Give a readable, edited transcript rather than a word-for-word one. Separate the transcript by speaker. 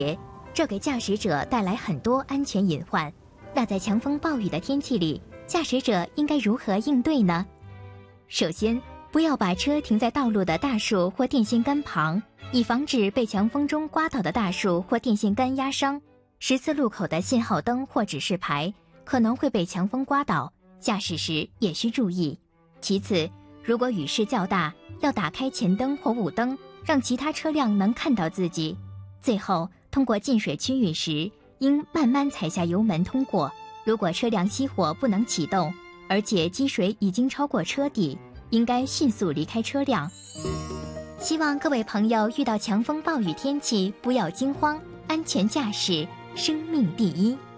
Speaker 1: 这给驾驶者带来很多安全隐患。那在强风暴雨的天气里，驾驶者应该如何应对呢？首先，不要把车停在道路的大树或电线杆旁，以防止被强风中刮倒的大树或电线杆压伤。十字路口的信号灯或指示牌可能会被强风刮倒，驾驶时也需注意。其次，如果雨势较大，要打开前灯或雾灯，让其他车辆能看到自己。最后，通过进水区域时，应慢慢踩下油门通过。如果车辆熄火不能启动，而且积水已经超过车底，应该迅速离开车辆。希望各位朋友遇到强风暴雨天气不要惊慌，安全驾驶，生命第一。